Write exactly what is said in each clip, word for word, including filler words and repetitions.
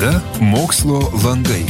Laida Mokslo langai.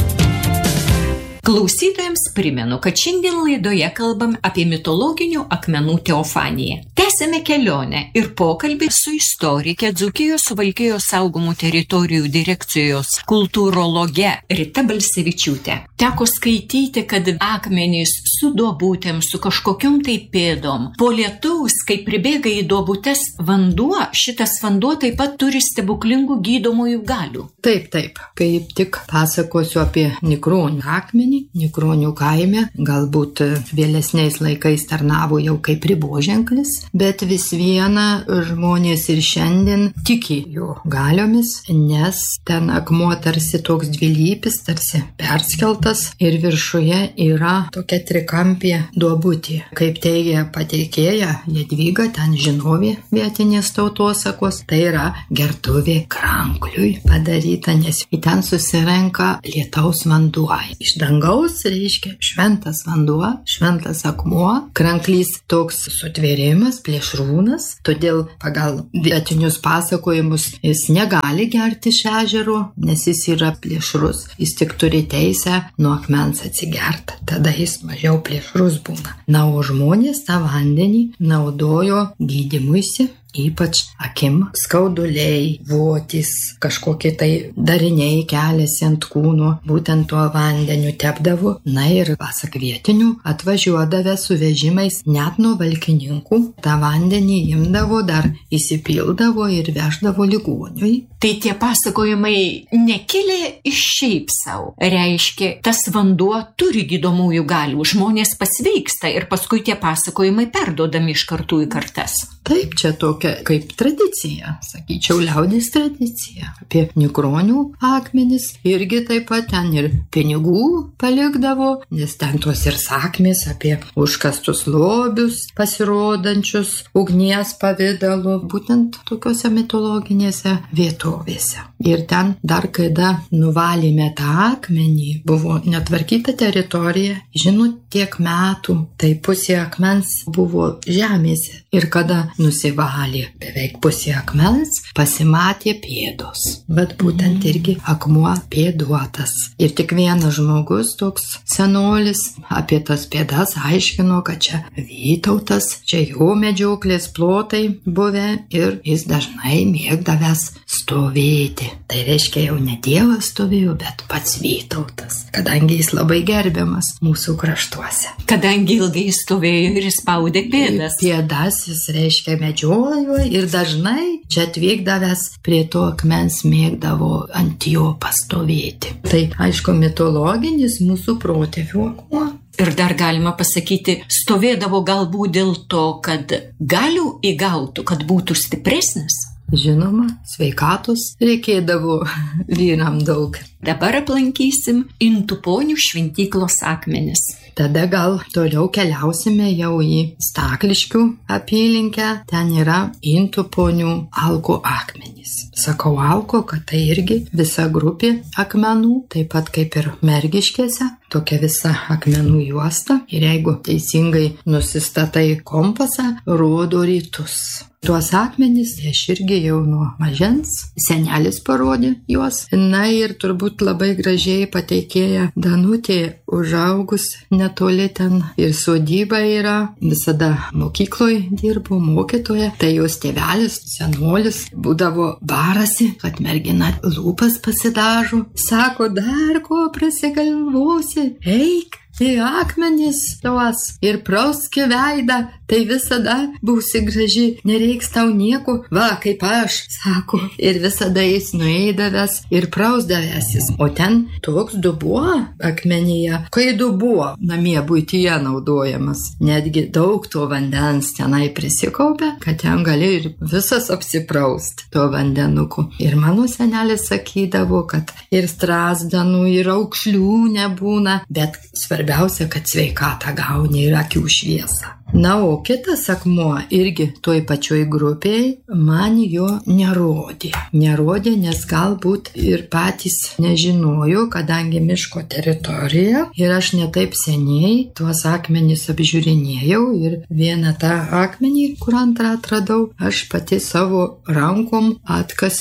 Klausytojams primenu, kad šiandien laidoje kalbam apie mitologinių akmenų teofaniją. Tęsime kelionę ir pokalbį su istorike Dzūkijos Suvalkijos saugomų teritorijų direkcijos kultūrologe Rita Balsevičiūtė. Teko skaityti, kad akmenys su duobutėm, su kažkokiom tai pėdom. Po lietaus, kai pribėga į duobutes vanduo, šitas vanduo taip pat turi stebuklingų gydomųjų galių. Taip, taip. Kaip tik pasakosiu apie Nikronių akmenį. Nikronių kaime, galbūt vėlesniais laikais tarnavo jau kaip riboženklis, bet vis viena žmonės ir šiandien tiki jo galiomis, nes ten akmuo tarsi toks dvilypis, tarsi perskeltas ir viršuje yra tokia trikampė duobutė. Kaip teigia pateikėja Jadvyga, ten žinovė vietinės tautosakos, tai yra gertuvė krankliui padaryta, nes į ten susirenka lietaus vanduo. Iš dangaus reiškia šventas vanduo, šventas akmuo, kranklys toks sutvėrimas, plėšrūnas, todėl pagal vietinius pasakojimus jis negali gerti iš ežero, nes jis yra plėšrus, jis tik turi teisę nuo akmens atsigerti, tada jis mažiau plėšrus būna. Na, o žmonės tą vandenį naudojo gydymuisi, ypač akim, skauduliai, votis, kažkokie tai dariniai keliasi ant kūno, būtent tuo vandeniu tepdavo. Na ir pasak vietinių, atvažiuodavę su vežimais net nuo valkininkų, tą vandenį imdavo, dar įsipildavo ir veždavo ligoniui. Tai tie pasakojimai nekilė iš šiaip savo. Reiškia, tas vanduo turi gydomųjų galių, žmonės pasveiksta ir paskui tie pasakojimai perduodami iš kartų į kartas. Taip, čia tokia kaip tradicija, sakyčiau, liaudies tradicija. Apie Nikronių akmenis irgi taip pat ten ir pinigų palikdavo, nes ten tuos ir sakmės apie užkastus lobius pasirodančius ugnies pavidalu, būtent tokiuose mitologinėse vietovėse. Ir ten dar kada nuvalėme tą akmenį, buvo netvarkyta teritorija, žinot, tiek metų, tai pusė akmens buvo žemėse. Ir kada nusivalė beveik pusė akmens, pasimatė pėdos. Bet būtent irgi akmuo pėduotas. Ir tik vienas žmogus, toks senolis, apie tas pėdas aiškino, kad čia Vytautas, čia jo medžioklės plotai buvę ir jis dažnai mėgdavęs stovėti. Tai reiškia, jau ne Dievas stovėjo, bet pats Vytautas, kadangi jis labai gerbiamas mūsų kraštuose. Kadangi ilgai stovėjo ir spaudė pėdas. Pėdas jis reiškia medžiojo ir dažnai čia atvykdavęs prie to akmens mėgdavo ant jo pastovėti. Tai aišku mitologinis mūsų protėvių akmuo. Ir dar galima pasakyti, stovėdavo galbūt dėl to, kad galių įgautų, kad būtų stipresnis. Žinoma, sveikatos reikėdavo vyram daug. Dabar aplankysim Intuponių šventyklos akmenis. Tada gal toliau keliausime jau į Stakliškių apylinkę. Ten yra Intuponių alko akmenys. Sakau alko, kad tai irgi visa grupė akmenų, taip pat kaip ir Mergiškėse, tokia visa akmenų juosta. Ir jeigu teisingai nusistatai kompasą, rodo rytus. Tuos akmenys aš irgi jau nuo mažens, senelis parodė juos. Na ir turbūt labai gražiai pateikėja Danutė, užaugus netoli ten ir sodyba yra, visada mokykloje dirbo mokytoja, tai jos tėvelis, senolis, būdavo barasi, kad mergina lūpas pasidažo, sako, dar ko prasigalvosi, eik į akmenis tuos ir prauski veidą, tai visada būsi graži, nereiks tau nieko, va, kaip aš, sako. Ir visada jis nueidavęs ir prausdavęsis. O ten toks dubuo akmenyje, kai dubuo namie buityje naudojamas, netgi daug to vandens tenai prisikaupia, kad ten gali ir visas apsiprausti to vandenuku. Ir mano senelis sakydavo, kad ir strazdanų, ir aukšlių nebūna, bet svarbiausia, kad sveikatą gauni ir akių šviesą. Na, o kitas akmuo irgi toj pačioj grupėj man jo nerodė. Nerodė, nes galbūt ir patys nežinojo, kadangi miško teritorija ir aš netaip seniai tuos akmenys apžiūrinėjau ir vieną tą akmenį, kur antrą atradau, aš pati savo rankom atkasiau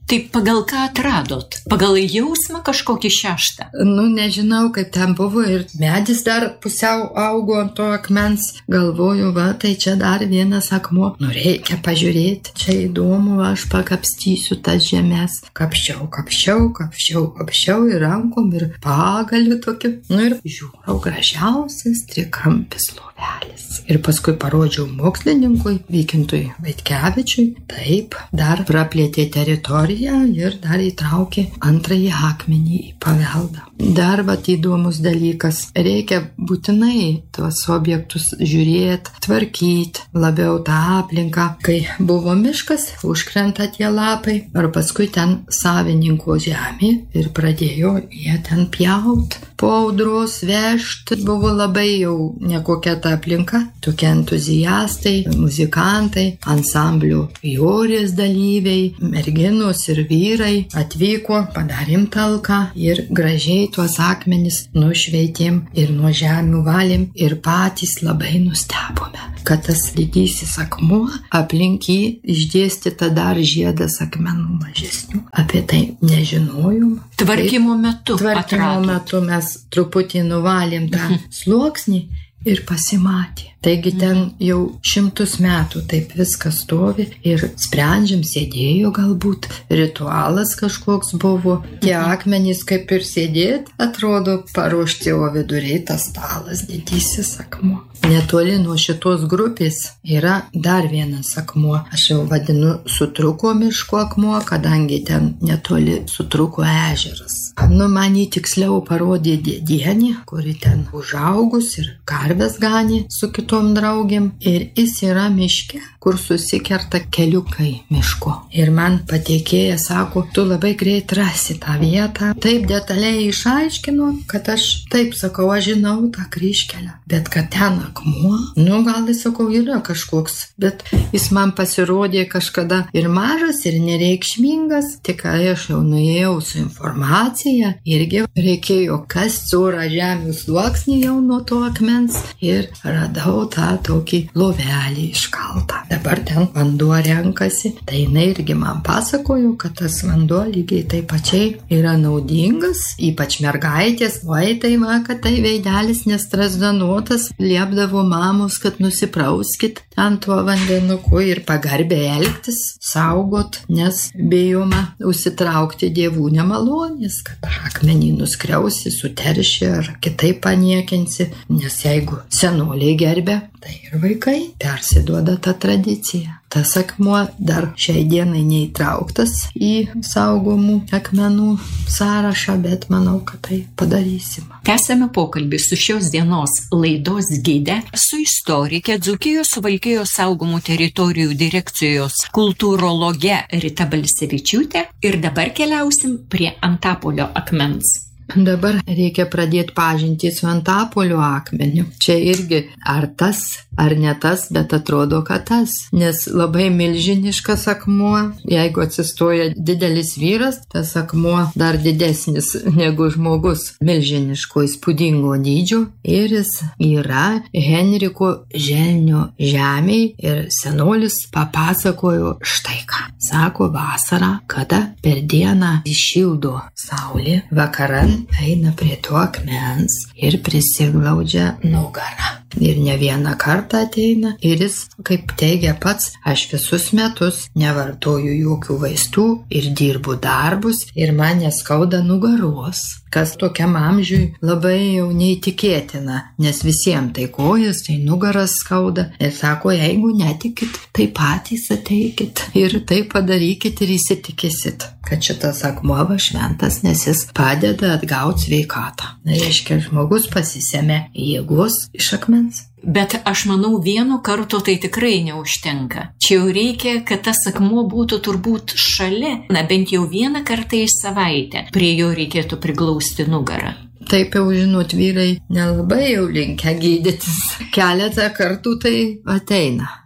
Tai pagal ką atradot? Pagal jausmą kažkokį šeštą? Nu, nežinau, kaip ten buvo ir medis dar pusiau augo ant to akmens. Galvoju, va, tai čia dar vienas akmuo. Nu, reikia pažiūrėti, čia įdomu, aš pakapstysiu tas žemės. Kapščiau, kapščiau, kapščiau, kapščiau ir rankom ir pagaliu tokiu. Nu ir žiūrau, gražiausias trikampis lovelis. Ir paskui parodžiau mokslininkui, Vykintui Vaitkevičiui. Taip, dar praplėtė teritoriją ir dar įtraukė antrąjį akmenį į paveldą. Dar vat įdomus dalykas. Reikia būtinai tuos objektus žiūrėti, tvarkyti, labiau tą aplinką. Kai buvo miškas, užkrenta tie lapai, ar paskui ten savininko žemė ir pradėjo jie ten pjaut. Po audros vežti buvo labai jau nekokia ta aplinka. Tokie entuziastai, muzikantai, ansamblių Jorės dalyviai, merginos ir vyrai atvyko, padarėm talką ir gražiai tuos akmenis nušveitėm ir nuo žemių valėm ir patys labai nustebome, kad tas didysis akmuo aplink jį išdėstyta dar žiedas akmenų mažesnių. Apie tai nežinojom. Tvarkymo metu Tvarkymo atradot. metu mes truputį nuvalėm tą sluoksnį ir pasimatė. Taigi ten jau šimtus metų taip viskas stovi ir sprendžiam, sėdėjo galbūt, ritualas kažkoks buvo. Tie akmenys kaip ir sėdėt, atrodo paruošti, o viduriai tas stalas didysis akmuo. Netoli nuo šitos grupės yra dar vienas akmuo. Aš jau vadinu Sutruko miško akmuo, kadangi ten netoli Sutruko ežeras. Nu, man jį tiksliau parodė dėdienė, kuri ten užaugus ir karves ganė su kitom draugėm. Ir jis yra miške, kur susikerta keliukai miško. Ir man pateikėja sako, tu labai greit rasi tą vietą. Taip detaliai išaiškino, kad aš taip sakau, aš žinau tą kryžkelę. Bet kad ten akmuo, nu gal jis sakau yra kažkoks, bet jis man pasirodė kažkada ir mažas, ir nereikšmingas. Tik aš jau nuėjau su informacija, irgi reikėjo kasti orą žemių sluoksnį jau nuo to akmens ir radau tą tokį lovelį iškaltą. Dabar ten vanduo renkasi, tai jinai irgi man pasakojo, kad tas vanduo lygiai taip pačiai yra naudingas, ypač mergaitės, oi tai va, kad tai veidelis nestrasdanuotas, liepdavo mamos, kad nusiprauskit ten tuo vandenuku ir pagarbiai elgtis, saugot, nes bijoma užsitraukti dievų nemalonės, kad akmenį nuskriausi, suterši ar kitaip paniekinsi, nes jeigu senoliai gerbia, tai ir vaikai persiduoda tą tradiciją. Tas akmuo dar šiai dienai neįtrauktas į saugomų akmenų sąrašą, bet manau, kad tai padarysim. Tęsame pokalbį su šios dienos laidos gide, su istorike Dzūkijos Suvalkijos saugomų teritorijų direkcijos kultūrologe Rita Balsevičiūtė ir dabar keliausim prie Antapolio akmens. Dabar reikia pradėti pažintį su Antapolio akmeniu. Čia irgi ar tas, ar ne tas, bet atrodo, kad tas. Nes labai milžiniškas akmuo, jeigu atsistoja didelis vyras, tas akmuo dar didesnis negu žmogus. Milžiniško įspūdingo dydžio ir jis yra Henriko Želnio žemėj ir senolis papasakojo štai ką. Sako, vasarą, kada per dieną įšildo saulė, vakaran eina prie to akmens ir prisiglaudžia nugarą. Ir ne vieną kartą ateina ir jis, kaip teigia pats, aš visus metus nevartoju jokių vaistų ir dirbu darbus ir man neskauda nugaros. Kas tokiam amžiui labai jau neįtikėtina, nes visiems tai kojas, tai nugaras skauda. Ir sako, jeigu netikit, tai patys ateikit ir tai padarykit ir įsitikėsit, kad šitas akmuo va šventas, nes jis padeda atgauti sveikatą. Reiškia, žmogus pasisėmė jėgos iš akmens. Bet aš manau, vieno karto tai tikrai neužtenka. Čia jau reikia, kad tas akmuo būtų turbūt šalia, na bent jau vieną kartą į savaitę. Prie jo reikėtų priglausti nugarą. Taip jau, žinot, vyrai nelabai jau linkę gydytis. Keletą kartų tai ateina.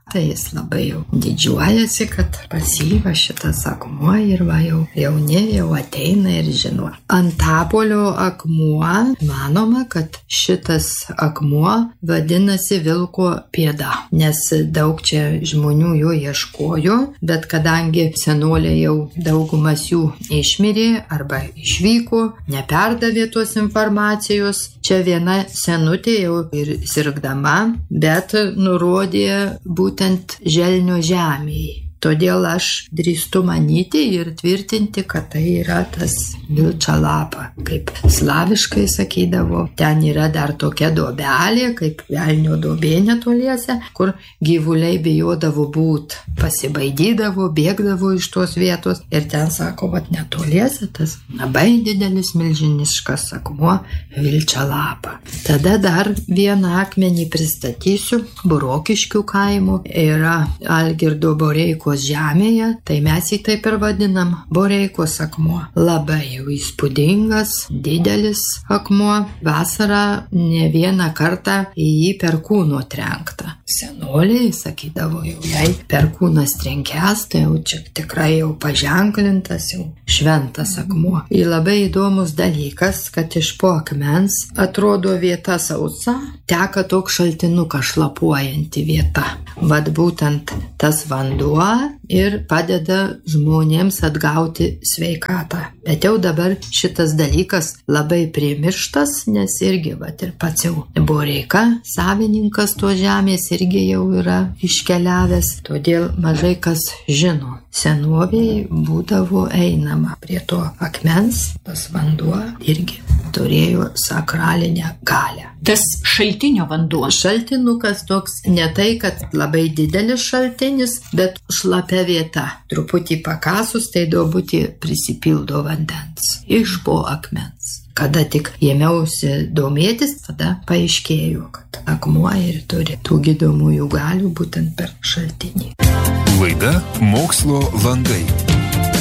tai jis labai jau didžiuojasi, kad pasyva šitas akmuo ir va jau jauni jau ateina ir žino. Antapolio akmuo, manoma, kad šitas akmuo vadinasi vilko pėda, nes daug čia žmonių jo ieškojo, bet kadangi senoliai jau daugumas jų išmirė arba išvyko, neperdavė tos informacijos, čia viena senutė jau ir sirgdama, bet nurodė būtent Želnio žemėje. Todėl aš drįstu manyti ir tvirtinti, kad tai yra tas Vilčalapa, kaip slaviškai sakydavo. Ten yra dar tokia duobelė, kaip velnio duobė netoliese, kur gyvuliai bijodavo būt, pasibaidydavo, bėgdavo iš tos vietos. Ir ten sako, vat netoliese tas labai didelis milžiniškas akmuo Vilčalapa. Tada dar vieną akmenį pristatysiu. Burokiškių kaimo yra Algirdo Boreiko žemėje, tai mes jį taip ir vadinam Boreikos akmuo. Labai jau įspūdingas, didelis akmuo. Vasarą ne vieną kartą į jį perkūno trenkta. Senoliai sakydavo, jau jei perkūnas trenkęs, tai jau čia tikrai jau paženklintas, jau šventas akmuo. Ir labai įdomus dalykas, kad iš po akmens atrodo vieta sausa, teka toks šaltinukas šlapuojanti vieta. Vat būtent tas vanduo ir padeda žmonėms atgauti sveikatą. Bet jau dabar šitas dalykas labai primirštas, nes irgi vat ir pats jau Boreika, savininkas to žemės, irgi jau yra iškeliavęs, todėl mažai kas žino. Senovėje būdavo einama prie to akmens, tas vanduo irgi turėjo sakralinę galią. Tas šaltinio vanduo. Šaltinukas toks, ne tai, kad labai didelis šaltinis, bet šlapia vieta. Truputį pakasus, tai duobutį prisipildo vandens iš po akmens. Kada tik ėmiausi domėtis, tada paaiškėjo, kad akmuo ir turi tų gydomųjų galių būtent per šaltinį. Laida Mokslo langai.